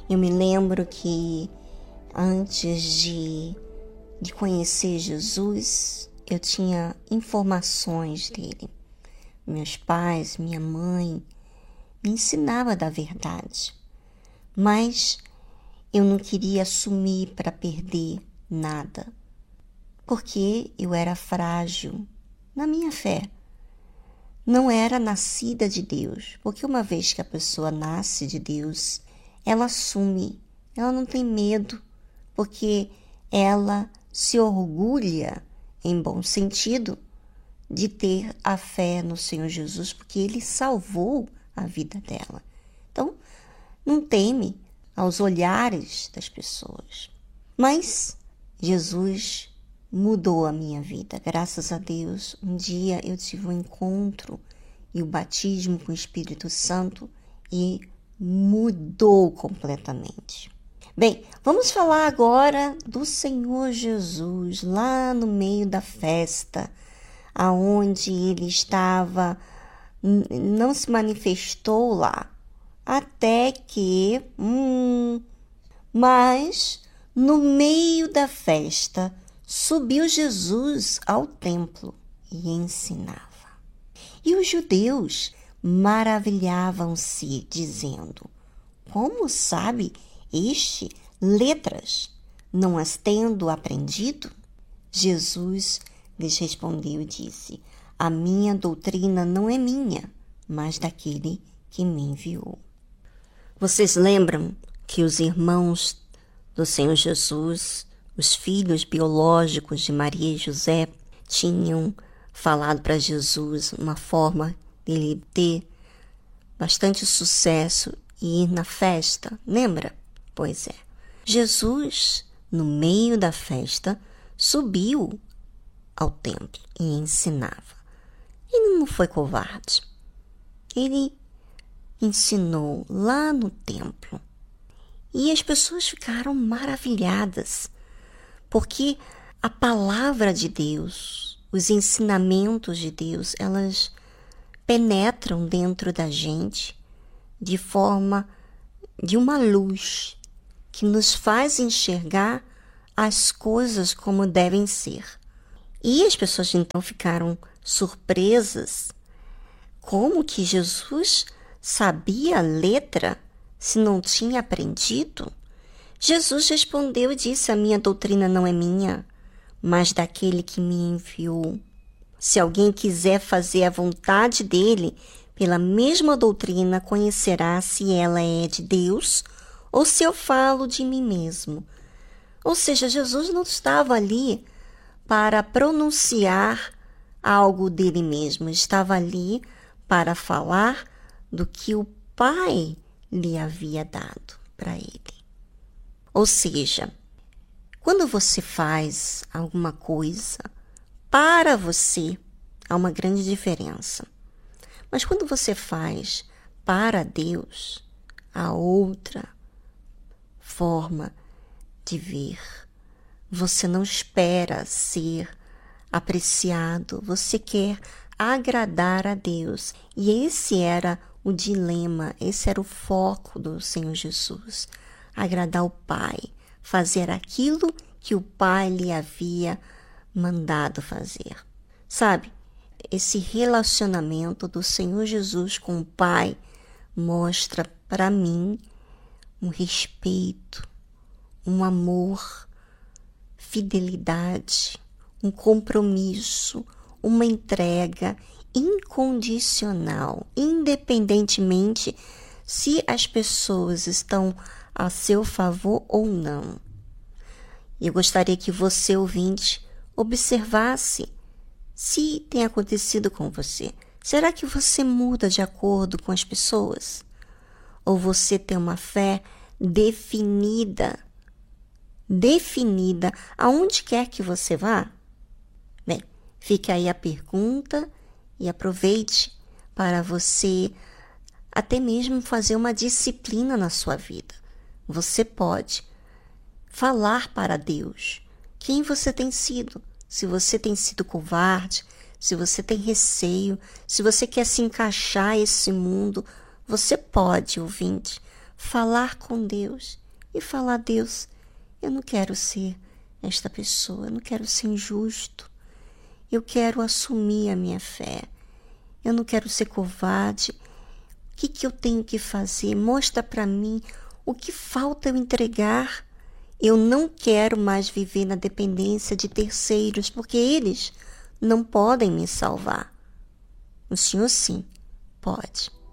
Eu me lembro que antes de conhecer Jesus, eu tinha informações dele. Meus pais, minha mãe me ensinavam da verdade, mas eu não queria assumir para perder nada, porque eu era frágil na minha fé. Não era nascida de Deus, porque uma vez que a pessoa nasce de Deus, ela assume, ela não tem medo, porque ela se orgulha, em bom sentido, de ter a fé no Senhor Jesus, porque Ele salvou a vida dela. Então, não teme aos olhares das pessoas. Mas Jesus mudou a minha vida, graças a Deus. Um dia eu tive um encontro e o batismo com o Espírito Santo e mudou completamente. Bem, vamos falar agora do Senhor Jesus, lá no meio da festa, aonde ele estava, não se manifestou lá, até que, mas no meio da festa, subiu Jesus ao templo e ensinava. E os judeus maravilhavam-se, dizendo: como sabe este letras, não as tendo aprendido? Jesus lhes respondeu e disse: a minha doutrina não é minha, mas daquele que me enviou. Vocês lembram que os irmãos do Senhor Jesus, os filhos biológicos de Maria e José, tinham falado para Jesus uma forma dele ter bastante sucesso e ir na festa, lembra? Pois é. Jesus, no meio da festa, subiu ao templo e ensinava. Ele não foi covarde. Ele ensinou lá no templo. E as pessoas ficaram maravilhadas, porque a palavra de Deus, os ensinamentos de Deus, elas penetram dentro da gente de forma de uma luz que nos faz enxergar as coisas como devem ser. E as pessoas então ficaram surpresas. Como que Jesus sabia a letra se não tinha aprendido? Jesus respondeu e disse: a minha doutrina não é minha, mas daquele que me enviou. Se alguém quiser fazer a vontade dele, pela mesma doutrina conhecerá se ela é de Deus ou se eu falo de mim mesmo. Ou seja, Jesus não estava ali para pronunciar algo dele mesmo, estava ali para falar do que o Pai lhe havia dado para ele. Ou seja, quando você faz alguma coisa para você, há uma grande diferença. Mas quando você faz para Deus, há outra forma de ver. Você não espera ser apreciado, você quer agradar a Deus. E esse era o dilema, esse era o foco do Senhor Jesus. Agradar o Pai, fazer aquilo que o Pai lhe havia mandado fazer. Sabe, esse relacionamento do Senhor Jesus com o Pai mostra para mim um respeito, um amor, fidelidade, um compromisso, uma entrega incondicional, independentemente se as pessoas estão a seu favor ou não. Eu gostaria que você, ouvinte, observasse se tem acontecido com você. Será que você muda de acordo com as pessoas? Ou você tem uma fé definida aonde quer que você vá? Bem, fica aí a pergunta e aproveite para você até mesmo fazer uma disciplina na sua vida. Você pode falar para Deus quem você tem sido. Se você tem sido covarde, se você tem receio, se você quer se encaixar nesse mundo, você pode, ouvinte, falar com Deus e falar: Deus, eu não quero ser esta pessoa, eu não quero ser injusto, eu quero assumir a minha fé, eu não quero ser covarde. O que eu tenho que fazer? Mostra para mim o que falta eu entregar. Eu não quero mais viver na dependência de terceiros, porque eles não podem me salvar. O Senhor sim pode.